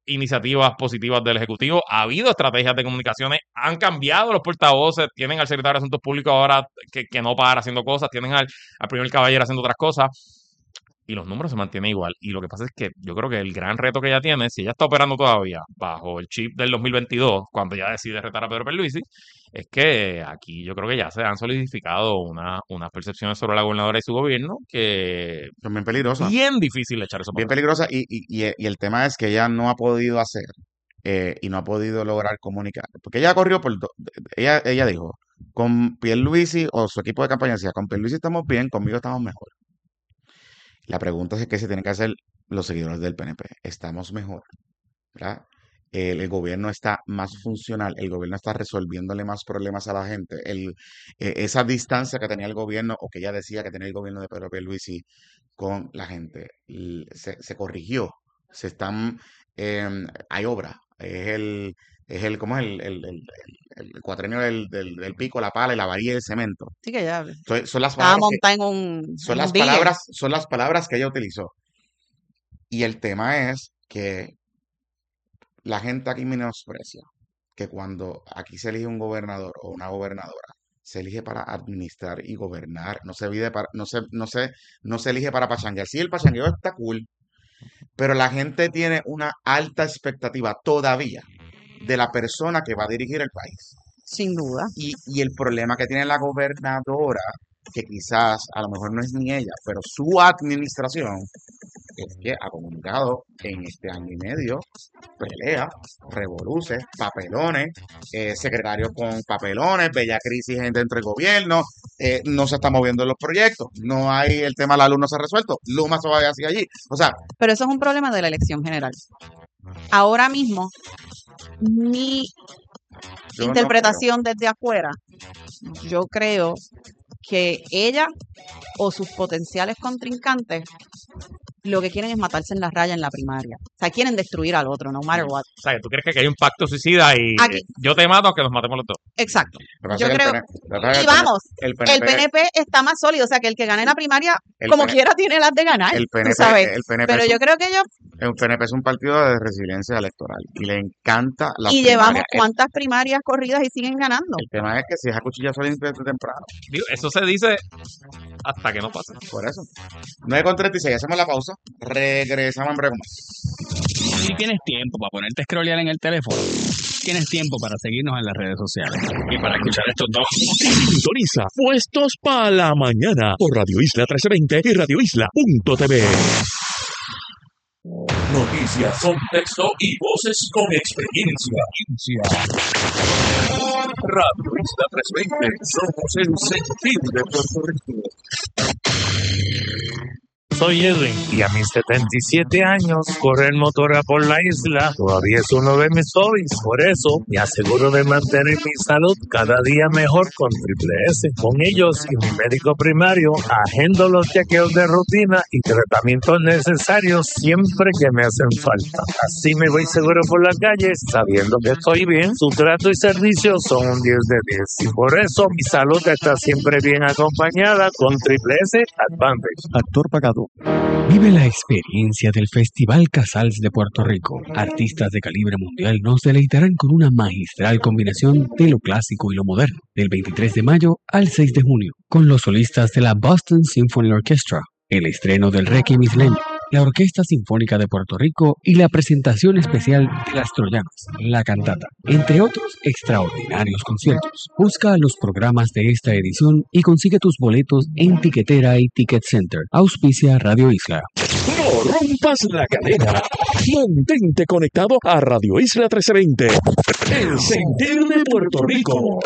iniciativas positivas del Ejecutivo, ha habido estrategias de comunicaciones, han cambiado los portavoces, tienen al secretario de Asuntos Públicos ahora que no para haciendo cosas, tienen al primer caballero haciendo otras cosas, y los números se mantienen igual. Y lo que pasa es que yo creo que el gran reto que ella tiene, si ella está operando todavía bajo el chip del 2022, cuando ya decide retar a Pedro Pierluisi, es que aquí yo creo que ya se han solidificado unas percepciones sobre la gobernadora y su gobierno que Son bien peligrosas. bien difícil echar eso Bien para atrás. peligrosa y el tema es que ella no ha podido hacer y no ha podido lograr comunicar. Porque ella corrió ella dijo, con Pierluisi o su equipo de campaña decía, con Pierluisi estamos bien, conmigo estamos mejor. La pregunta es qué se tienen que hacer los seguidores del PNP. ¿Estamos mejor? ¿Verdad? El gobierno está más funcional, el gobierno está resolviéndole más problemas a la gente. Esa distancia que tenía el gobierno, o que ella decía que tenía el gobierno de Pedro Pierluisi con la gente, se corrigió. Hay obra. ¿Cómo es el cuatrenio del pico, la pala y la varilla y el cemento? Sí, que ya Son las estaba palabras montada en un son en las un digger. palabras, son las palabras que ella utilizó. Y el tema es que la gente aquí menosprecia que cuando aquí se elige un gobernador o una gobernadora, se elige para administrar y gobernar, no se elige para pachanguear. Sí, el pachangueo está cool, pero la gente tiene una alta expectativa todavía de la persona que va a dirigir el país. Sin duda. Y el problema que tiene la gobernadora, que quizás a lo mejor no es ni ella, pero su administración, es que ha comunicado en este año y medio pelea, revoluces, papelones, secretarios con papelones, bella crisis dentro del gobierno, no se está moviendo los proyectos, no hay el tema de la luz, no se ha resuelto, Luma se va a hacia allí. O sea, Pero eso es un problema de la elección general. Ahora mismo, mi yo no interpretación desde afuera, yo creo que ella o sus potenciales contrincantes lo que quieren es matarse en la raya en la primaria. O sea, quieren destruir al otro, no matter what. O sea, que tú crees que aquí hay un pacto suicida y Aquí. yo te mato aunque nos matemos los dos. Exacto. Lo que pasa Yo es que creo. el Y vamos, el el PNP está más sólido. O sea, que el que gane la primaria, el como PNP quiera, tiene las de ganar. el Tú PNP, sabes. el PNP Pero es yo creo que ellos. el PNP es un partido de resiliencia electoral y le encanta la Y primaria. llevamos cuántas primarias corridas y siguen ganando. El tema es que si es a cuchillazo limpio desde temprano. Digo, eso se dice hasta que no pase. Por eso. 9:36, hacemos la pausa. Regresamos en breve más. Si tienes tiempo para ponerte a scrollear en el teléfono, tienes tiempo para seguirnos en las redes sociales y para escuchar estos dos. Sintoniza Puestos para la Mañana por Radio Isla 1320 y radioisla.tv. Noticias, contexto y voces con experiencia. Radio Isla 320, somos el sentir de Puerto Rico. Soy Edwin y a mis 77 años correr motora por la isla todavía es uno de mis hobbies. Por eso me aseguro de mantener mi salud cada día mejor con Triple S. Con ellos y mi médico primario agendo los chequeos de rutina y tratamientos necesarios siempre que me hacen falta. Así me voy seguro por la calle sabiendo que estoy bien. Su trato y servicio son un 10 de 10 y por eso mi salud está siempre bien acompañada con Triple S Advantage. Actor pagado. Vive la experiencia del Festival Casals de Puerto Rico. Artistas de calibre mundial nos deleitarán con una magistral combinación de lo clásico y lo moderno, del 23 de mayo al 6 de junio, con los solistas de la Boston Symphony Orchestra, el estreno del Requiem isleño, la Orquesta Sinfónica de Puerto Rico y la presentación especial de Las Troyanas, la cantata, entre otros extraordinarios conciertos. Busca los programas de esta edición y consigue tus boletos en Tiquetera y Ticket Center. Auspicia Radio Isla. No rompas la cadena. Mantente conectado a Radio Isla 1320. El sentir de Puerto Rico.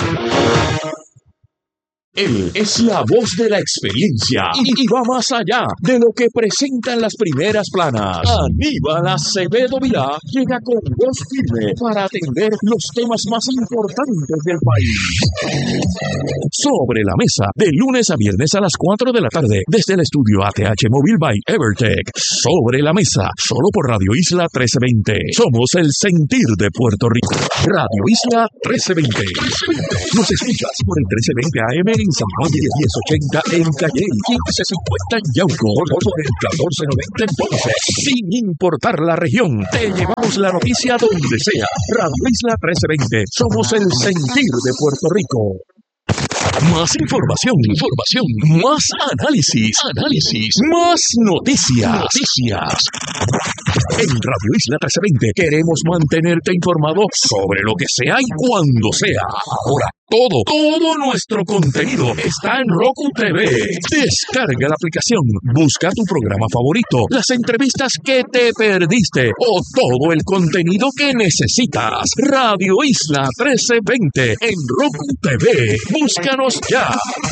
Él es la voz de la experiencia y va más allá de lo que presentan las primeras planas. Aníbal Acevedo Vilá llega con voz firme para atender los temas más importantes del país. Sobre la mesa, de lunes a viernes a las 4 de la tarde, desde el estudio ATH Móvil by Evertech. Sobre la mesa, solo por Radio Isla 1320. Somos el sentir de Puerto Rico. Radio Isla 1320. Nos escuchas por el 1320 AM en San Juan, 1080 en Calle, 1550 en Yauco, por el 1490 en Ponce. Sin importar la región, te llevamos la noticia donde sea. Radio Isla 1320, somos el sentir de Puerto Rico. Más información, más análisis, más noticias. En Radio Isla 1320 queremos mantenerte informado sobre lo que sea y cuando sea. Ahora todo nuestro contenido está en Roku TV. Descarga la aplicación, busca tu programa favorito, las entrevistas que te perdiste o todo el contenido que necesitas. Radio Isla 1320 en Roku TV. Búscanos ya.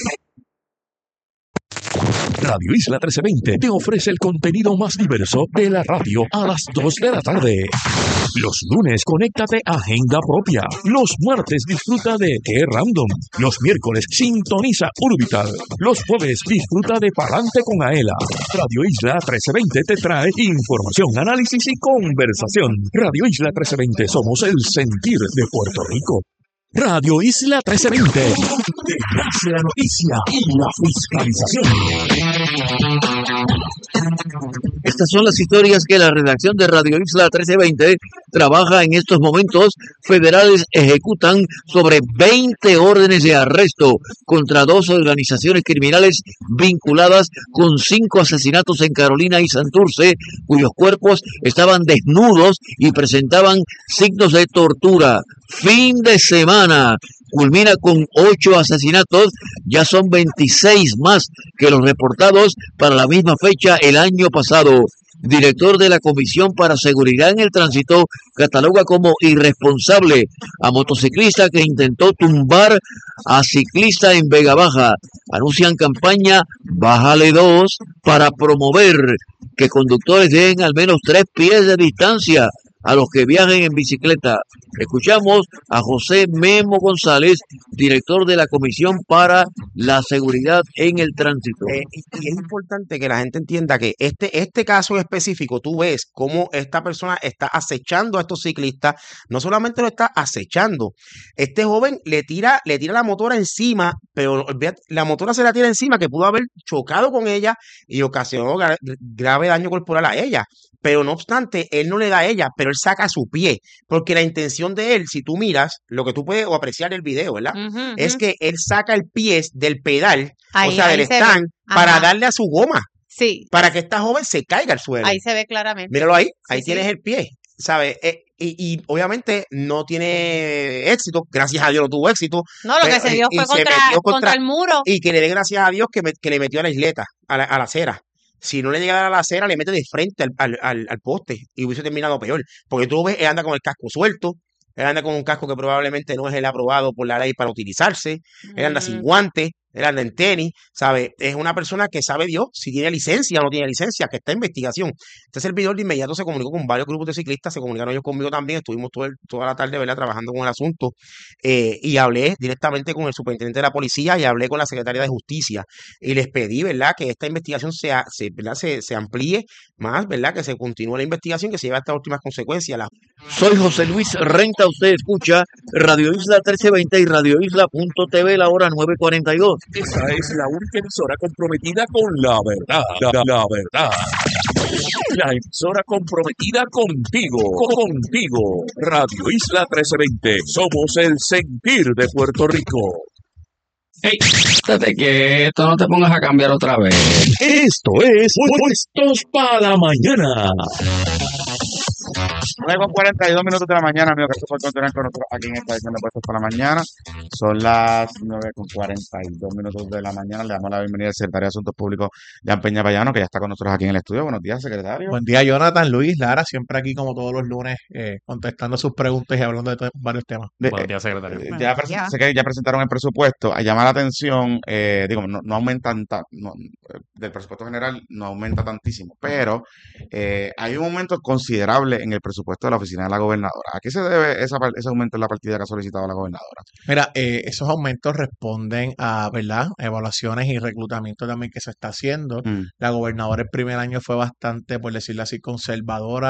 Radio Isla 1320 te ofrece el contenido más diverso de la radio a las 2 de la tarde. Los lunes, conéctate a Agenda Propia. Los martes, disfruta de Qué Random. Los miércoles, sintoniza Urbital. Los jueves, disfruta de Palante con Aela. Radio Isla 1320 te trae información, análisis y conversación. Radio Isla 1320, somos el sentir de Puerto Rico. Radio Isla 1320, donde nace la noticia y la fiscalización. Estas son las historias que la redacción de Radio Isla 1320 trabaja en estos momentos. Federales ejecutan sobre 20 órdenes de arresto contra 2 organizaciones criminales vinculadas con 5 asesinatos en Carolina y Santurce, cuyos cuerpos estaban desnudos y presentaban signos de tortura. Fin de semana culmina con 8 asesinatos, ya son 26 más que los reportados para la misma fecha el año pasado. Director de la Comisión para Seguridad en el Tránsito cataloga como irresponsable a motociclista que intentó tumbar a ciclista en Vega Baja. Anuncian campaña Bájale 2 para promover que conductores den al menos 3 pies de distancia a los que viajen en bicicleta. Escuchamos a José Memo González, director de la Comisión para la Seguridad en el Tránsito. Y es importante que la gente entienda que este caso en específico, tú ves cómo esta persona está acechando a estos ciclistas. No solamente lo está acechando, este joven le tira la motora encima, pero la motora se la tira encima, que pudo haber chocado con ella y ocasionó grave daño corporal a ella. Pero no obstante, él no le da a ella, pero él saca su pie, porque la intención de él, si tú miras, lo que tú puedes o apreciar el video, ¿verdad? Es que él saca el pie del pedal, o sea, del stand, para darle a su goma, para que esta joven se caiga al suelo. Ahí se ve claramente. Míralo ahí, ahí tienes el pie, ¿sabes? Y obviamente no tiene éxito, gracias a Dios no tuvo éxito. No, lo que se dio fue contra el muro. Y que le dé gracias a Dios que le metió a la isleta, a la acera. Si no le llegara a la acera, le mete de frente al poste y hubiese terminado peor. Porque tú ves, él anda con el casco suelto, él anda con un casco que probablemente no es el aprobado por la ley para utilizarse, él anda sin guantes, él anda en tenis, ¿sabe? Es una persona que sabe Dios si tiene licencia o no tiene licencia, que está en investigación. Este servidor de inmediato se comunicó con varios grupos de ciclistas, se comunicaron ellos conmigo también, estuvimos toda la tarde, ¿verdad?, trabajando con el asunto, y hablé directamente con el superintendente de la policía y hablé con la secretaria de Justicia y les pedí, ¿verdad?, que esta investigación se amplíe más, ¿verdad?, que se continúe la investigación, que se lleve a estas últimas consecuencias. Soy José Luis Renta, usted escucha Radio Isla 1320 y radioisla.tv, la hora 9:42. Esta es la única emisora comprometida con la verdad. La verdad. La emisora comprometida contigo. Radio Isla 1320. Somos el sentir de Puerto Rico. Hey, estate quieto, no te pongas a cambiar otra vez. Esto es Puestos para la Mañana. 9:42 de la mañana, amigo, gracias por continuar con nosotros aquí en esta edición de Puestos para la Mañana. Son las 9:42 de la mañana. Le damos la bienvenida al secretario de Asuntos Públicos, Jan Peña Payano, que ya está con nosotros aquí en el estudio. Buenos días, secretario. Buen día, Jonathan, Luis, Lara, siempre aquí como todos los lunes, contestando sus preguntas y hablando de varios temas. Buenos días, secretario. Sé que ya presentaron el presupuesto. A llamar la atención, no aumentan, del presupuesto general no aumenta tantísimo, pero hay un aumento considerable en el presupuesto de la oficina de la gobernadora. ¿A qué se debe ese aumento en la partida que ha solicitado la gobernadora? Mira, esos aumentos responden a, ¿verdad?, evaluaciones y reclutamiento también que se está haciendo. La gobernadora el primer año fue bastante, por decirlo así, conservadora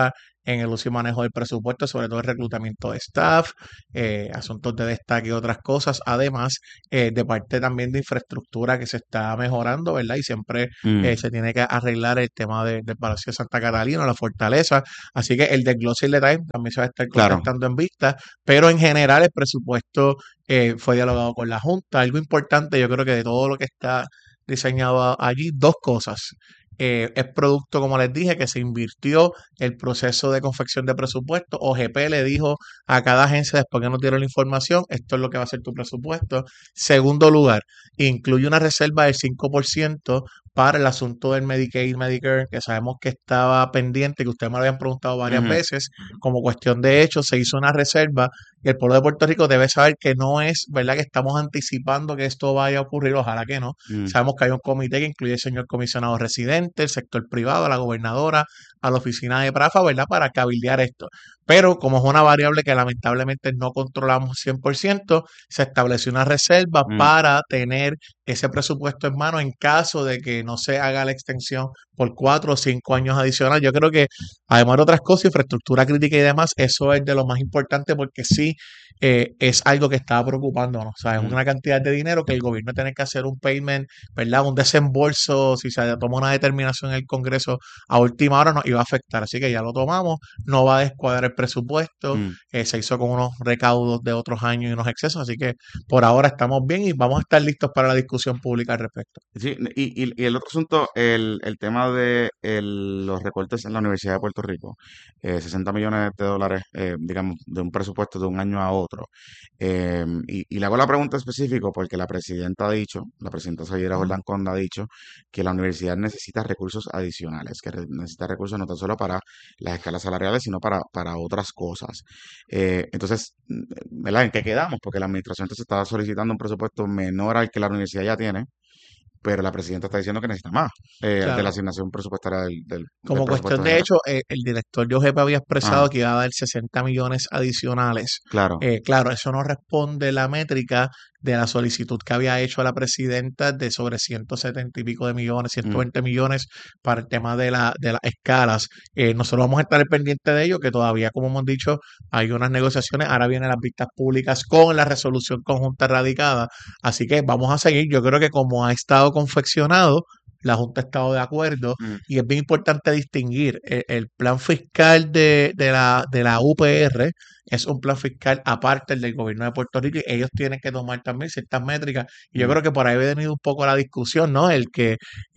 en el uso y manejo del presupuesto, sobre todo el reclutamiento de staff, asuntos de destaque y otras cosas, además de parte también de infraestructura que se está mejorando, ¿verdad? Y siempre se tiene que arreglar el tema del Palacio de Santa Catalina, la fortaleza, así que el desglose y el detalle también se va a estar Claro. contestando en vista, pero en general el presupuesto fue dialogado con la Junta. Algo importante, yo creo que de todo lo que está diseñado allí, dos cosas. Es producto, como les dije, que se invirtió el proceso de confección de presupuesto. OGP le dijo a cada agencia, después que nos dieron la información, esto es lo que va a ser tu presupuesto. Segundo lugar, incluye una reserva del 5% para el asunto del Medicaid, Medicare, que sabemos que estaba pendiente, que ustedes me lo habían preguntado varias veces. Como cuestión de hecho, se hizo una reserva y el pueblo de Puerto Rico debe saber que no es verdad que estamos anticipando que esto vaya a ocurrir, ojalá que no. Sabemos que hay un comité que incluye al señor comisionado residente, el sector privado, a la gobernadora, a la oficina de PRAFA, ¿verdad? Para cabildear esto. Pero como es una variable que lamentablemente no controlamos 100%, se estableció una reserva para tener ese presupuesto en mano en caso de que no se haga la extensión por 4 o 5 años adicionales. Yo creo que, además de otras cosas, infraestructura crítica y demás, eso es de lo más importante porque sí es algo que estaba preocupándonos. O sea, es una cantidad de dinero que el gobierno tiene que hacer un payment, ¿verdad? Un desembolso, si se toma una determinación en el Congreso a última hora, nos iba a afectar. Así que ya lo tomamos, no va a descuadrar el presupuesto, se hizo con unos recaudos de otros años y unos excesos, así que por ahora estamos bien y vamos a estar listos para la discusión pública al respecto. Sí, y el otro asunto, el tema de los recortes en la Universidad de Puerto Rico, 60 millones de dólares, digamos, de un presupuesto de un año a otro. Y le hago la pregunta específica porque la presidenta Sayera Jordán Conda ha dicho que la universidad necesita recursos adicionales, que necesita recursos no tan solo para las escalas salariales, sino para otras cosas. Entonces, ¿verdad? ¿En qué quedamos? Porque la administración entonces estaba solicitando un presupuesto menor al que la universidad ya tiene, pero la presidenta está diciendo que necesita más de la Claro. asignación presupuestaria del Como presupuesto cuestión de general. hecho, el director de OGP había expresado Ajá, que iba a dar 60 millones adicionales. claro. Claro, eso no responde la métrica de la solicitud que había hecho la presidenta de sobre 170 y pico de millones, 120 millones para el tema de las escalas. Nosotros vamos a estar pendientes de ello, que todavía, como hemos dicho, hay unas negociaciones. Ahora vienen las vistas públicas con la resolución conjunta radicada. Así que vamos a seguir. Yo creo que como ha estado confeccionado, la Junta ha estado de acuerdo y es bien importante distinguir el plan fiscal de la UPR es un plan fiscal aparte del gobierno de Puerto Rico y ellos tienen que tomar también ciertas métricas y yo creo que por ahí ha venido un poco la discusión, ¿no? El que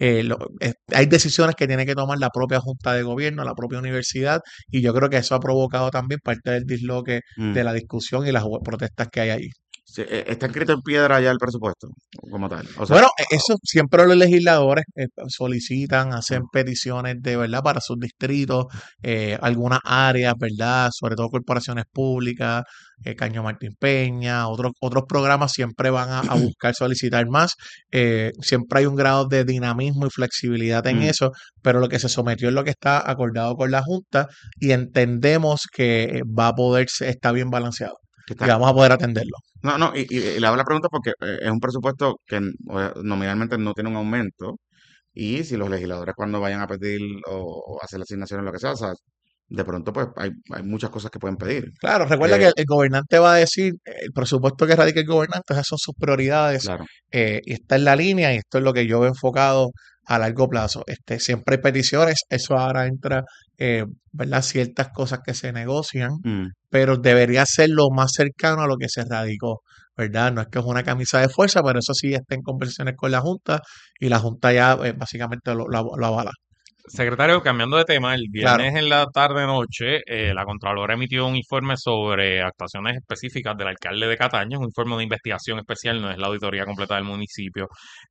hay decisiones que tiene que tomar la propia Junta de Gobierno, la propia universidad y yo creo que eso ha provocado también parte del disloque de la discusión y las protestas que hay ahí. Sí, está escrito en piedra ya el presupuesto, como tal. O sea, Bueno, eso siempre los legisladores solicitan, hacen peticiones de verdad para sus distritos, algunas áreas, ¿verdad? Sobre todo corporaciones públicas, Caño Martín Peña, otros programas siempre van a buscar solicitar más. Siempre hay un grado de dinamismo y flexibilidad en eso, pero lo que se sometió es lo que está acordado con la Junta y entendemos que va a poderse, está bien balanceado y vamos a poder atenderlo. No, y le hago la pregunta porque es un presupuesto que nominalmente no tiene un aumento y si los legisladores cuando vayan a pedir o hacer asignaciones, lo que sea, o sea, de pronto pues hay muchas cosas que pueden pedir. Claro, recuerda que el gobernante va a decir, el presupuesto que radica el gobernante, esas son sus prioridades Claro. y está en la línea y esto es lo que yo he enfocado a largo plazo. Siempre hay peticiones, eso ahora entra, ¿verdad? Ciertas cosas que se negocian, pero debería ser lo más cercano a lo que se radicó, ¿verdad? No es que es una camisa de fuerza, pero eso sí está en conversaciones con la Junta y la Junta ya básicamente lo avala. Secretario, cambiando de tema, el Claro. viernes en la tarde-noche, la Contralora emitió un informe sobre actuaciones específicas del alcalde de Cataño, un informe de investigación especial, no es la auditoría completa del municipio.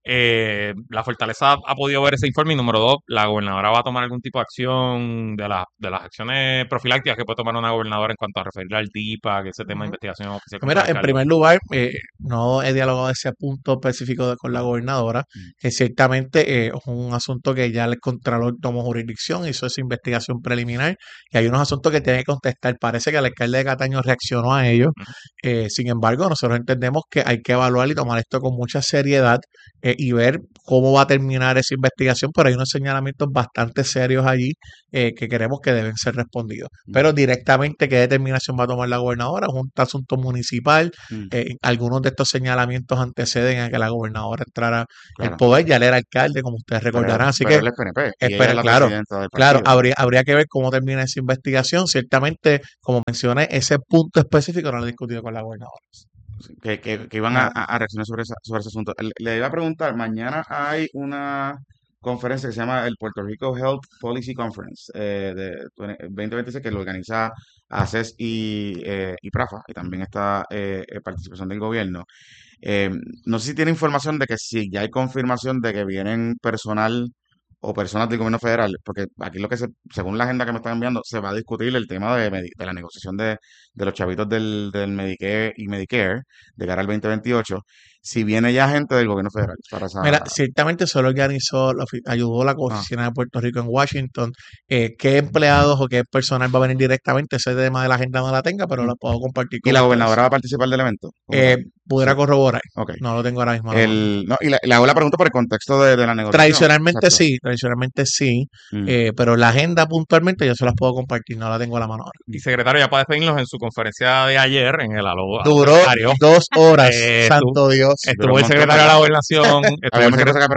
La Fortaleza ha podido ver ese informe y número 2, la gobernadora va a tomar algún tipo de acción de las acciones profilácticas que puede tomar una gobernadora en cuanto a referir al DIPA, que ese tema de investigación oficial. contra Mira, el en alcalde. primer lugar, no he dialogado ese punto específico con la gobernadora, que ciertamente es un asunto que ya el Contralor tomó jurisdicción, hizo esa investigación preliminar y hay unos asuntos que tiene que contestar. Parece que el alcalde de Cataño reaccionó a ellos. Sin embargo, nosotros entendemos que hay que evaluar y tomar esto con mucha seriedad y ver cómo va a terminar esa investigación, pero hay unos señalamientos bastante serios allí que queremos que deben ser respondidos. Pero directamente, ¿qué determinación va a tomar la gobernadora? Es un asunto municipal. Algunos de estos señalamientos anteceden a que la gobernadora entrara el poder. Ya él era alcalde, como ustedes recordarán. Así que él es PNP y ella es la claro, presidenta del claro, partido. habría que ver cómo termina esa investigación. Ciertamente, como mencioné, ese punto específico no lo he discutido con la gobernadora. Que iban a reaccionar sobre ese asunto. Le iba a preguntar, mañana hay una conferencia que se llama el Puerto Rico Health Policy Conference de 2026 que lo organiza ACES y PRAFA, y también está participación del gobierno. No sé si tiene información de que si ya hay confirmación de que vienen personal o personas del gobierno federal, porque aquí según la agenda que me están enviando, se va a discutir el tema de la negociación de los chavitos del Medicare y Medicare de cara al 2028. Si viene ya gente del gobierno federal para esa... Mira, ciertamente solo organizó, ayudó la oficina de Puerto Rico en Washington. ¿Qué empleados o qué personal va a venir directamente? Ese tema de la agenda no la tenga, pero la puedo compartir ¿Y con la ustedes. gobernadora va a participar del evento? Pudiera corroborar. Okay. No lo tengo ahora mismo. No, y le hago la pregunta por el contexto de la negociación. Tradicionalmente sí, pero la agenda puntualmente yo se las puedo compartir, no la tengo a la mano ahora. Y secretario, ya para despedirnos, en su conferencia de ayer en el Aló Duró 2 horas, santo Dios. Estuvo el secretario de la Gobernación, estuvo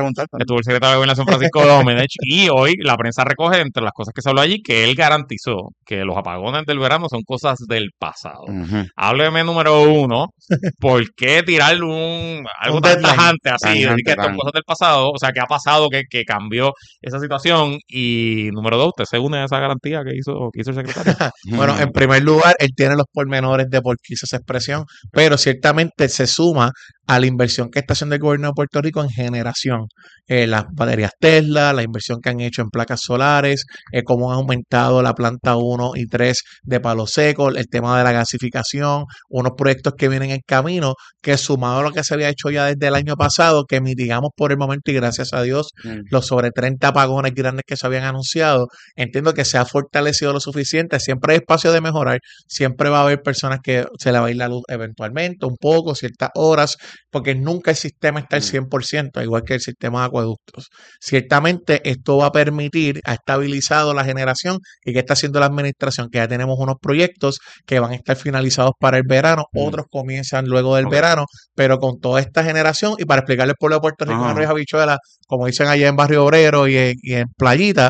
el secretario de Gobernación Francisco Domenech, y hoy la prensa recoge entre las cosas que se habló allí que él garantizó que los apagones del verano son cosas del pasado. Hábleme, número uno, ¿por qué tirar algo tan tajante así? Decir que son cosas del pasado, o sea, ¿qué ha pasado que cambió esa situación? Y número dos, ¿usted se une a esa garantía que hizo el secretario? Bueno, en primer lugar, él tiene los pormenores de por qué hizo esa expresión, pero ciertamente se suma a la inversión que está haciendo el gobierno de Puerto Rico en generación. Las baterías Tesla, la inversión que han hecho en placas solares, cómo han aumentado la planta 1 y 3 de Palo Seco, el tema de la gasificación, unos proyectos que vienen en camino, que sumado a lo que se había hecho ya desde el año pasado, que mitigamos por el momento y gracias a Dios los sobre 30 apagones grandes que se habían anunciado, entiendo que se ha fortalecido lo suficiente. Siempre hay espacio de mejorar, siempre va a haber personas que se le va a ir la luz eventualmente, un poco, ciertas horas, porque nunca el sistema está al 100%, igual que el sistema de acueductos. Ciertamente esto va a permitir, ha estabilizado la generación. ¿Y qué está haciendo la administración? Que ya tenemos unos proyectos que van a estar finalizados para el verano, otros comienzan luego del verano, pero con toda esta generación, y para explicarle al pueblo de Puerto Rico en Arroyo Habichuela, como dicen allá en Barrio Obrero y en Playita,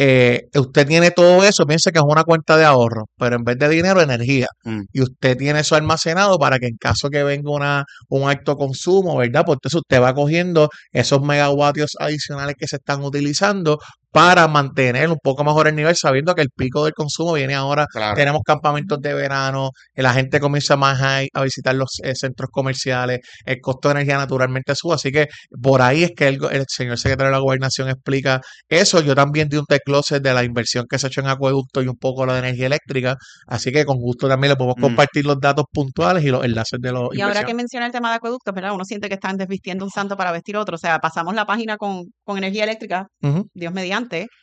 usted tiene todo eso, piensa que es una cuenta de ahorro, pero en vez de dinero, energía. Y usted tiene eso almacenado para que en caso que venga un alto consumo, ¿verdad? Pues entonces usted va cogiendo esos megavatios adicionales que se están utilizando para mantener un poco mejor el nivel, sabiendo que el pico del consumo viene ahora. Claro. Tenemos campamentos de verano, la gente comienza más a visitar los centros comerciales, el costo de energía naturalmente sube, así que por ahí es que el señor secretario de la Gobernación explica eso. Yo también di un desglose de la inversión que se ha hecho en acueducto y un poco lo de energía eléctrica, así que con gusto también le podemos compartir los datos puntuales y los enlaces de los Y ahora que menciona el tema de acueductos, ¿verdad? Uno siente que están desvistiendo un santo para vestir otro, o sea, pasamos la página con energía eléctrica, Dios mediante,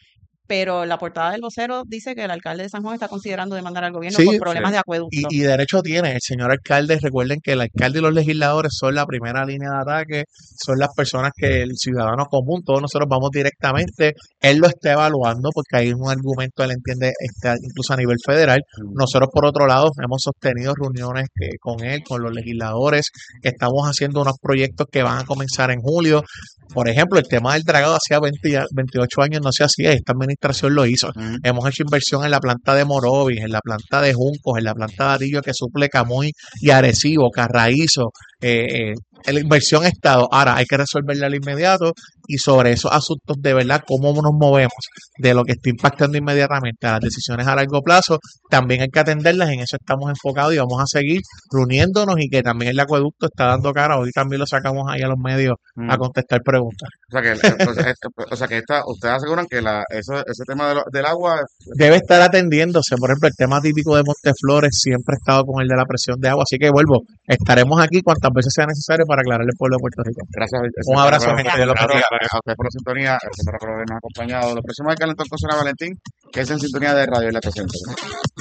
pero la portada del vocero dice que el alcalde de San Juan está considerando demandar al gobierno por problemas de acueducto. Y derecho tiene el señor alcalde. Recuerden que el alcalde y los legisladores son la primera línea de ataque, son las personas que el ciudadano común, todos nosotros vamos directamente. Él lo está evaluando porque hay un argumento, él entiende, incluso a nivel federal. Nosotros, por otro lado, hemos sostenido reuniones con él, con los legisladores, que estamos haciendo unos proyectos que van a comenzar en julio. Por ejemplo, el tema del dragado hacía 28 años no se hacía, esta administración lo hizo. Hemos hecho inversión en la planta de Morovis, en la planta de Juncos, en la planta de Arillo que suple Camuy y Arecibo, Carraízo. La inversión ha estado. Ahora hay que resolverla al inmediato y sobre esos asuntos de verdad, cómo nos movemos de lo que está impactando inmediatamente a las decisiones a largo plazo, también hay que atenderlas. En eso estamos enfocados y vamos a seguir reuniéndonos, y que también el acueducto está dando cara. Hoy también lo sacamos ahí a los medios a contestar preguntas. O sea que ustedes aseguran que ese tema del agua debe estar atendiéndose. Por ejemplo, el tema típico de Monteflores siempre ha estado con el de la presión de agua, así que estaremos aquí cuantas veces sea necesario para aclararle al pueblo de Puerto Rico. Gracias. Un abrazo, gente. a ustedes por la sintonía, gracias por habernos acompañado. Lo próximo es Calentón con Zona Valentín, que es en sintonía de Radio Isla 300.